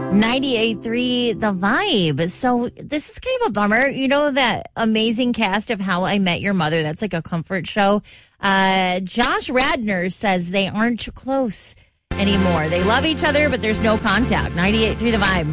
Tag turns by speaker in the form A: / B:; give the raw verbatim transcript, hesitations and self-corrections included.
A: ninety-eight point three The Vibe. So this is kind of a bummer. You know that amazing cast of How I Met Your Mother? That's like a comfort show. Uh, Josh Radnor says they aren't close anymore. They love each other, but there's no contact. ninety-eight point three The Vibe.